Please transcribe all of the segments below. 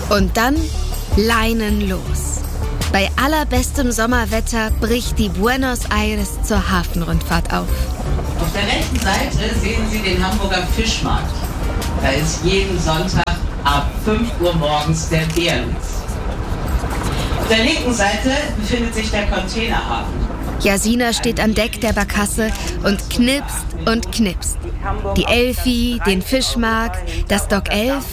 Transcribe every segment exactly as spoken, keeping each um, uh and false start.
Und dann Leinen los. Bei allerbestem Sommerwetter bricht die Buenos Aires zur Hafenrundfahrt auf. Auf der rechten Seite sehen Sie den Hamburger Fischmarkt. Da ist jeden Sonntag ab fünf Uhr morgens der Bärlitz. Auf der linken Seite befindet sich der Containerhafen. Jasina steht an Deck der Barkasse und knipst und knipst. Die Elfi, den Fischmarkt, das Dock elf.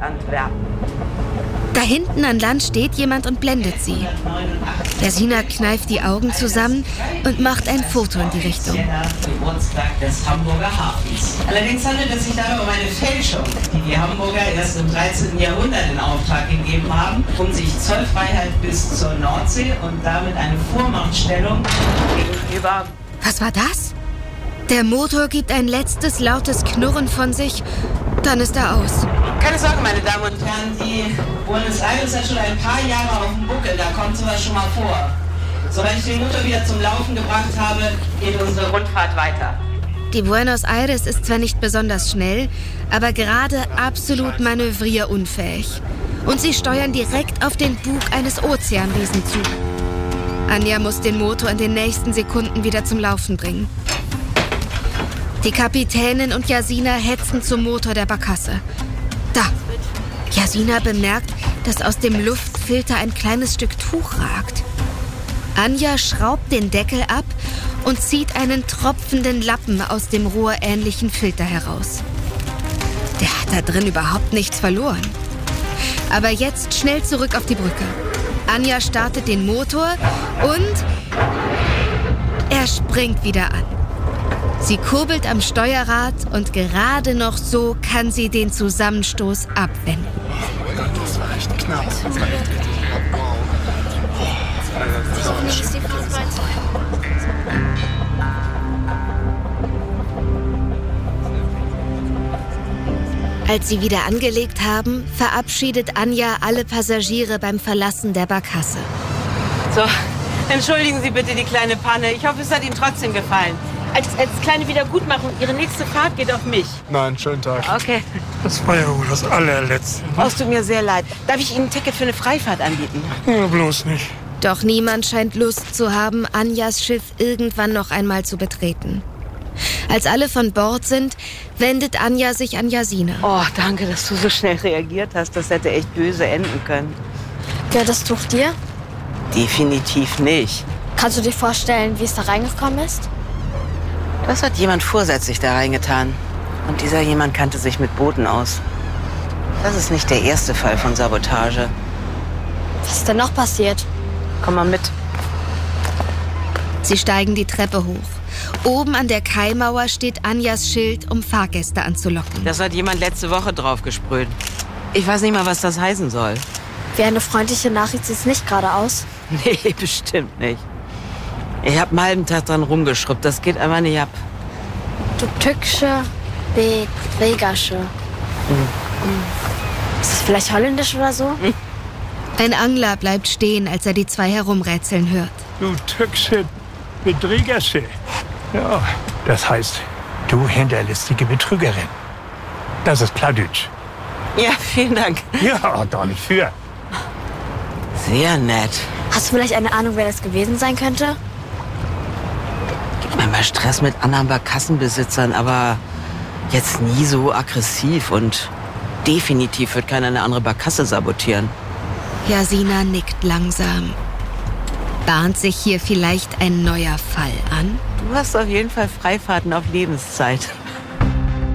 Da hinten an Land steht jemand und blendet sie. Jasina kneift die Augen zusammen und macht ein Foto in die Richtung. Geburtstag des Hamburger Hafens. Allerdings handelt es sich dabei um eine Fälschung, die die Hamburger erst im dreizehnten Jahrhundert in Auftrag gegeben haben, um sich Zollfreiheit bis zur Nordsee und damit eine Vormachtstellung gegenüber... Was war das? Der Motor gibt ein letztes lautes Knurren von sich, dann ist er aus. Keine Sorge, meine Damen und Herren, die Buenos Aires hat schon ein paar Jahre auf dem Buckel, da kommt sowas schon mal vor. Sobald ich den Motor wieder zum Laufen gebracht habe, geht unsere Rundfahrt weiter. Die Buenos Aires ist zwar nicht besonders schnell, aber gerade absolut manövrierunfähig. Und sie steuern direkt auf den Bug eines Ozeanriesen zu. Anja muss den Motor in den nächsten Sekunden wieder zum Laufen bringen. Die Kapitänin und Jasina hetzen zum Motor der Barkasse. Da! Jasina bemerkt, dass aus dem Luftfilter ein kleines Stück Tuch ragt. Anja schraubt den Deckel ab und zieht einen tropfenden Lappen aus dem rohrähnlichen Filter heraus. Der hat da drin überhaupt nichts verloren. Aber jetzt schnell zurück auf die Brücke. Anja startet den Motor und er springt wieder an. Sie kurbelt am Steuerrad und gerade noch so kann sie den Zusammenstoß abwenden. Das war echt knapp. Als sie wieder angelegt haben, verabschiedet Anja alle Passagiere beim Verlassen der Barkasse. So, entschuldigen Sie bitte die kleine Panne. Ich hoffe, es hat Ihnen trotzdem gefallen. Als, als kleine Wiedergutmachung, Ihre nächste Fahrt geht auf mich. Nein, schönen Tag. Okay. Das war ja wohl das allerletzte. Oh, es tut mir sehr leid. Darf ich Ihnen ein Ticket für eine Freifahrt anbieten? Ja, bloß nicht. Doch niemand scheint Lust zu haben, Anjas Schiff irgendwann noch einmal zu betreten. Als alle von Bord sind, wendet Anja sich an Jasina. Oh, danke, dass du so schnell reagiert hast. Das hätte echt böse enden können. Gehört das Tuch dir? Definitiv nicht. Kannst du dir vorstellen, wie es da reingekommen ist? Das hat jemand vorsätzlich da reingetan. Und dieser jemand kannte sich mit Booten aus. Das ist nicht der erste Fall von Sabotage. Was ist denn noch passiert? Komm mal mit. Sie steigen die Treppe hoch. Oben an der Kaimauer steht Anjas Schild, um Fahrgäste anzulocken. Das hat jemand letzte Woche drauf gesprüht. Ich weiß nicht mal, was das heißen soll. Wie eine freundliche Nachricht sieht es nicht gerade aus. Nee, bestimmt nicht. Ich hab einen halben Tag dran rumgeschrubbt. Das geht einfach nicht ab. Du tückische Begregasche. Hm. Ist das vielleicht holländisch oder so? Hm. Ein Angler bleibt stehen, als er die zwei herumrätseln hört. Du tückische Betrügersche. Ja, das heißt, du hinterlistige Betrügerin. Das ist Plattdeutsch. Ja, vielen Dank. Ja, doch nicht für. Sehr nett. Hast du vielleicht eine Ahnung, wer das gewesen sein könnte? Gibt manchmal Stress mit anderen Barkassenbesitzern, aber jetzt nie so aggressiv und definitiv wird keiner eine andere Barkasse sabotieren. Jasina nickt langsam. Bahnt sich hier vielleicht ein neuer Fall an? Du hast auf jeden Fall Freifahrten auf Lebenszeit.